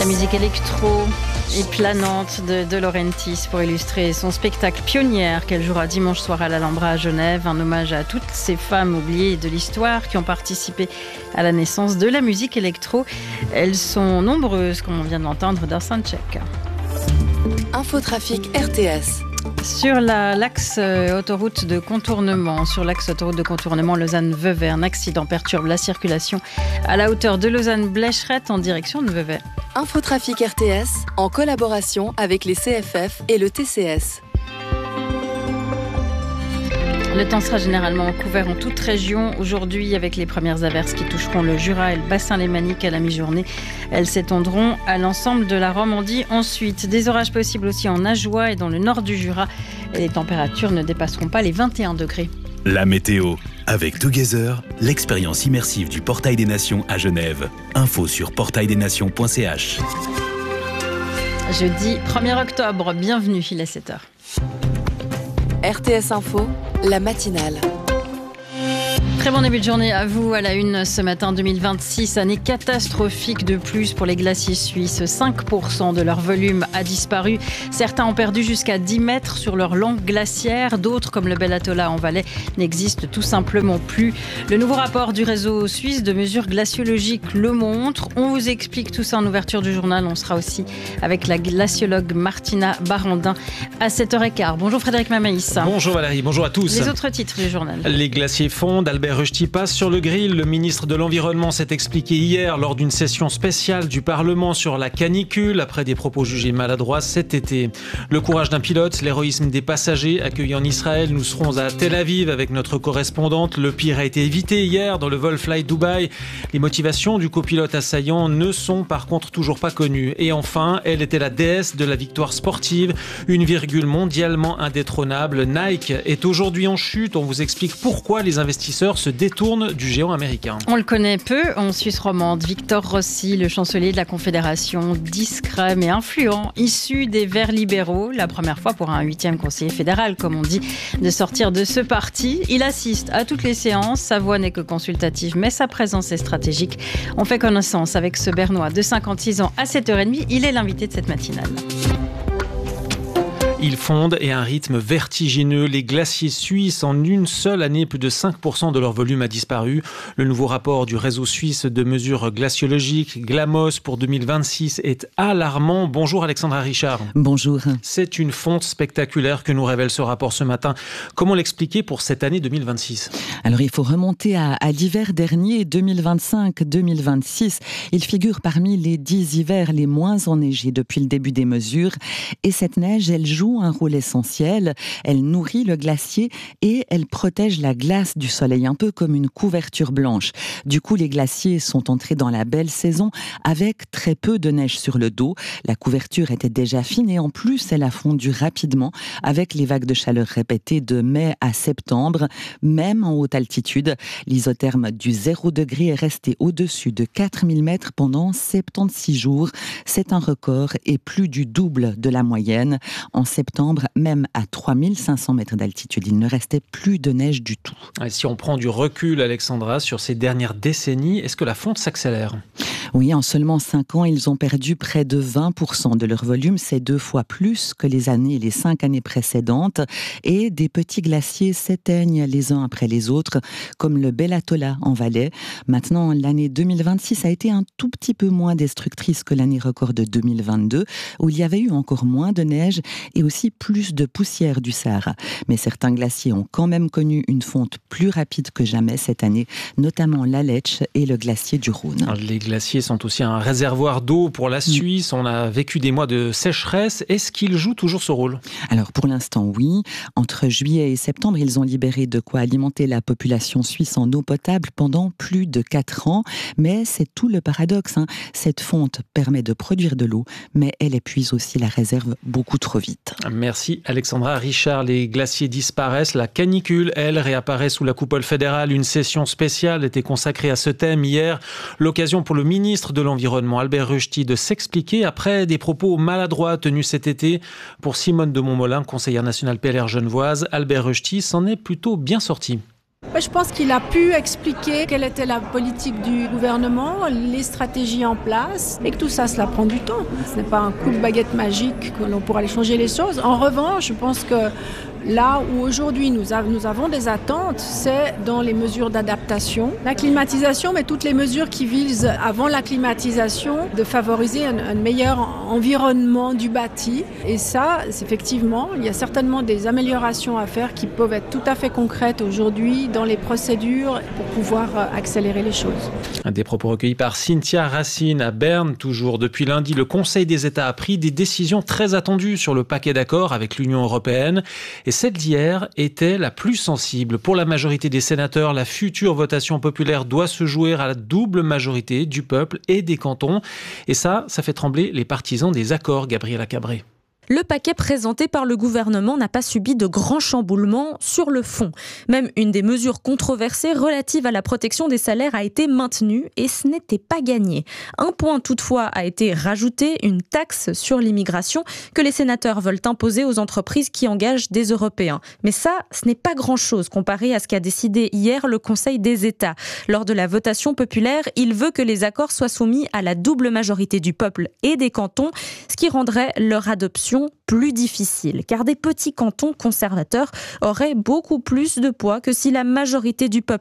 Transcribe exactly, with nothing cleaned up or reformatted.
La musique électro et planante de De Laurentiis pour illustrer son spectacle Pionnière qu'elle jouera dimanche soir à l'Alhambra à Genève. Un hommage à toutes ces femmes oubliées de l'histoire qui ont participé à la naissance de la musique électro. Elles sont nombreuses, comme on vient de l'entendre dans Soundcheck. Infotrafic R T S. Sur la, l'axe euh, autoroute de contournement, sur l'axe autoroute de contournement Lausanne-Vevey, un accident perturbe la circulation à la hauteur de Lausanne-Blécherette en direction de Vevey. Infotrafic R T S en collaboration avec les C F F et le T C S. Le temps sera généralement couvert en toute région. Aujourd'hui, avec les premières averses qui toucheront le Jura et le bassin lémanique à la mi-journée, elles s'étendront à l'ensemble de la Romandie. Ensuite, des orages possibles aussi en Ajoie et dans le nord du Jura. Et les températures ne dépasseront pas les vingt et un degrés. La météo. Avec Together, l'expérience immersive du Portail des Nations à Genève. Info sur portail des nations point c h. Jeudi premier octobre, bienvenue, il est sept heures. R T S Info, la matinale. Très bon début de journée à vous. À la une ce matin deux mille vingt-six, année catastrophique de plus pour les glaciers suisses. cinq pour cent de leur volume a disparu. Certains ont perdu jusqu'à dix mètres sur leur langue glaciaire. D'autres, comme le Bel Atolla en Valais, n'existent tout simplement plus. Le nouveau rapport du réseau suisse de mesures glaciologiques le montre. On vous explique tout ça en ouverture du journal. On sera aussi avec la glaciologue Martina Barandin à sept heures quinze. Bonjour Frédéric Mamaïs. Bonjour Valérie, bonjour à tous. Les autres titres du journal. Les glaciers fondent, Albert Rösti passe sur le grill. Le ministre de l'Environnement s'est expliqué hier lors d'une session spéciale du Parlement sur la canicule, après des propos jugés maladroits cet été. Le courage d'un pilote, l'héroïsme des passagers accueillis en Israël. Nous serons à Tel Aviv avec notre correspondante. Le pire a été évité hier dans le vol Fly Dubai. Les motivations du copilote assaillant ne sont par contre toujours pas connues. Et enfin, elle était la déesse de la victoire sportive, une virgule mondialement indétrônable. Nike est aujourd'hui en chute. On vous explique pourquoi les investisseurs se détournent du géant américain. On le connaît peu en Suisse romande. Victor Rossi, le chancelier de la Confédération, discret mais influent, issu des Verts libéraux, la première fois pour un huitième conseiller fédéral, comme on dit, de sortir de ce parti. Il assiste à toutes les séances. Sa voix n'est que consultative, mais sa présence est stratégique. On fait connaissance avec ce Bernois de cinquante-six ans à sept heures trente. Il est l'invité de cette matinale. Ils fondent et un rythme vertigineux. Les glaciers suisses, en une seule année, plus de cinq pour cent de leur volume a disparu. Le nouveau rapport du réseau suisse de mesures glaciologiques, GLAMOS, pour deux mille vingt-six est alarmant. Bonjour Alexandra Richard. Bonjour. C'est une fonte spectaculaire que nous révèle ce rapport ce matin. Comment l'expliquer pour cette année deux mille vingt-six ? Alors il faut remonter à, à l'hiver dernier, deux mille vingt-cinq deux mille vingt-six. Il figure parmi les dix hivers les moins enneigés depuis le début des mesures. Et cette neige, elle joue un rôle essentiel. Elle nourrit le glacier et elle protège la glace du soleil, un peu comme une couverture blanche. Du coup, les glaciers sont entrés dans la belle saison avec très peu de neige sur le dos. La couverture était déjà fine et en plus, elle a fondu rapidement avec les vagues de chaleur répétées de mai à septembre, même en haute altitude. L'isotherme du zéro degré est resté au-dessus de quatre mille mètres pendant soixante-seize jours. C'est un record et plus du double de la moyenne. En septembre, même à trois mille cinq cents mètres d'altitude, il ne restait plus de neige du tout. Et si on prend du recul, Alexandra, sur ces dernières décennies, est-ce que la fonte s'accélère ? Oui, en seulement cinq ans, ils ont perdu près de vingt pour cent de leur volume. C'est deux fois plus que les années, les cinq années précédentes. Et des petits glaciers s'éteignent les uns après les autres, comme le Bel Atolla en Valais. Maintenant, l'année deux mille vingt-six a été un tout petit peu moins destructrice que l'année record de deux mille vingt-deux, où il y avait eu encore moins de neige et aussi plus de poussière du Sahara. Mais certains glaciers ont quand même connu une fonte plus rapide que jamais cette année, notamment l'Aletsch et le glacier du Rhône. Alors, les glaciers sont aussi un réservoir d'eau pour la Suisse. On a vécu des mois de sécheresse. Est-ce qu'ils jouent toujours ce rôle ? Alors pour l'instant, oui. Entre juillet et septembre, ils ont libéré de quoi alimenter la population suisse en eau potable pendant plus de quatre ans. Mais c'est tout le paradoxe, hein. Cette fonte permet de produire de l'eau, mais elle épuise aussi la réserve beaucoup trop vite. Merci Alexandra Richard. Les glaciers disparaissent. La canicule, elle, réapparaît sous la coupole fédérale. Une session spéciale était consacrée à ce thème hier. L'occasion pour le ministre de l'Environnement, Albert Rösti, de s'expliquer après des propos maladroits tenus cet été. Pour Simone de Montmolin, conseillère nationale P L R genevoise, Albert Rösti s'en est plutôt bien sorti. Je pense qu'il a pu expliquer quelle était la politique du gouvernement, les stratégies en place, et que tout ça, cela prend du temps. Ce n'est pas un coup de baguette magique que l'on pourra aller changer les choses. En revanche, je pense que là où aujourd'hui nous, av- nous avons des attentes, c'est dans les mesures d'adaptation. La climatisation, mais toutes les mesures qui visent, avant la climatisation, de favoriser un, un meilleur environnement du bâti. Et ça, c'est effectivement, il y a certainement des améliorations à faire qui peuvent être tout à fait concrètes aujourd'hui dans les procédures pour pouvoir accélérer les choses. Des propos recueillis par Cynthia Racine à Berne. Toujours depuis lundi, le Conseil des États a pris des décisions très attendues sur le paquet d'accords avec l'Union européenne. Et celle d'hier était la plus sensible. Pour la majorité des sénateurs, la future votation populaire doit se jouer à la double majorité du peuple et des cantons. Et ça, ça fait trembler les partisans des accords, Gabriela Cabré. Le paquet présenté par le gouvernement n'a pas subi de grands chamboulements sur le fond. Même une des mesures controversées relatives à la protection des salaires a été maintenue et ce n'était pas gagné. Un point toutefois a été rajouté, une taxe sur l'immigration que les sénateurs veulent imposer aux entreprises qui engagent des Européens. Mais ça, ce n'est pas grand-chose comparé à ce qu'a décidé hier le Conseil des États. Lors de la votation populaire, il veut que les accords soient soumis à la double majorité du peuple et des cantons, ce qui rendrait leur adoption plus difficile, car des petits cantons conservateurs auraient beaucoup plus de poids que si la majorité du peuple